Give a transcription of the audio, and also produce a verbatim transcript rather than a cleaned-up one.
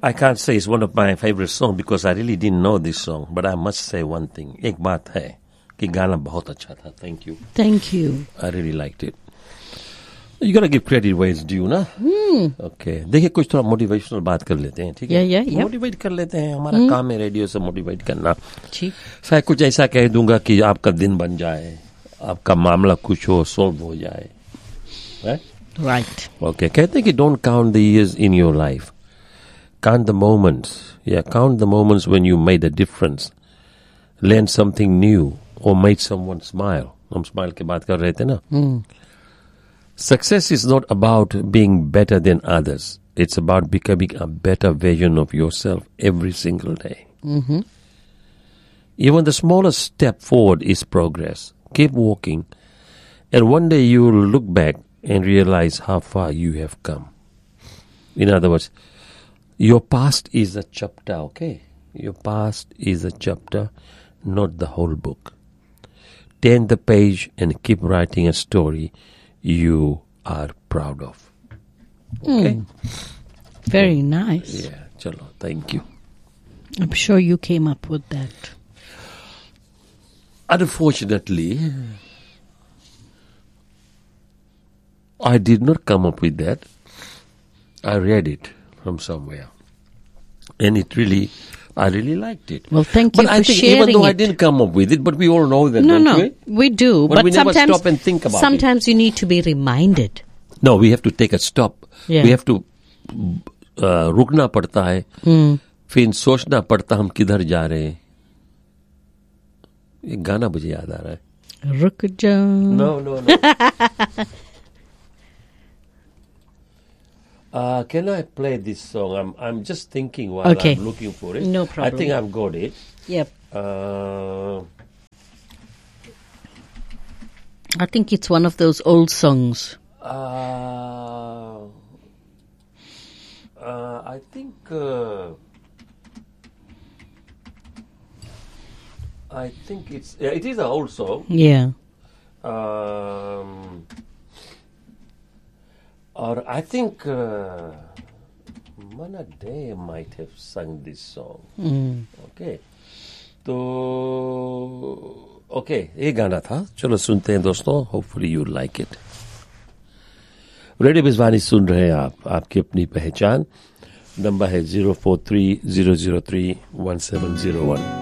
I can't say it's one of my favorite songs because I really didn't know this song, but I must say one thing. एक बात है कि गाना बहुत अच्छा था. Thank you. Thank you. I really liked it. You gotta give credit where it's due, ना? Hmm. Okay. देखिए कुछ थोड़ा motivational बात कर लेते हैं, ठीक है? Yeah, yeah, yeah. Motivate कर लेते हैं. हमारा hmm. काम है रेडियो से motivate करना. ठीक. शायद कुछ ऐसा कह दूंगा कि आपका दिन बन जाए, आपका मामला कुछ हो, solve हो जाए. Right? Right. Okay. कहते हैं कि don't count the years in your life. Count the moments. Yeah, count the moments when you made a difference. Learned something new or made someone smile. हम smile की बात कर रहे थे ना. Hmm. Success is not about being better than others. It's about becoming a better version of yourself every single day. Mm-hmm. Even the smallest step forward is progress. Keep walking. And one day you will look back and realize how far you have come. In other words, your past is a chapter, okay? Your past is a chapter, not the whole book. Turn the page and keep writing a story you are proud of. Okay? Mm. Very nice. Yeah, chalo, thank you. I'm sure you came up with that. Unfortunately, I did not come up with that. I read it from somewhere. And it really, I really liked it. Well, thank but you I for think sharing even though it. I didn't come up with it, but we all know that, No, don't no, we? we do. But But, we never sometimes, stop and think about it. sometimes you need to be reminded. No, we have to take a stop. Yeah. We have to uh, रुकना पड़ता है. Hmm. फिर सोचना पड़ता हम किधर जा रहे हैं. एक गाना मुझे याद आ रहा है. रुक जा. No, no, no. Uh, can I play this song? I'm I'm just thinking while Okay. I'm looking for it. No I problem. think I've got it. Yep. Uh, I think it's one of those old songs. uh, uh, I think uh, I think it's yeah, it is an old song. Yeah. Um, or I think uh, Mana Day might have sung this song. Mm. Okay. तो okay ये गाना था. चलो सुनते हैं दोस्तों. Hopefully you like it. Radio बिजवानी सुन रहे हैं आप. आपकी अपनी पहचान. नंबर है zero four three zero zero three one seven zero one.